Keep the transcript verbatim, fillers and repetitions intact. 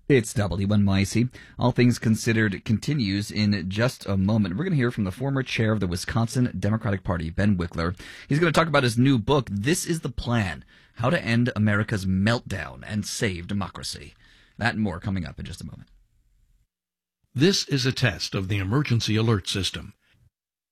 It's W N Y C. All Things Considered continues in just a moment. We're going to hear from the former chair of the Wisconsin Democratic Party, Ben Wickler. He's going to talk about his new book, This is the Plan, How to End America's Meltdown and Save Democracy. That and more coming up in just a moment. This is a test of the emergency alert system.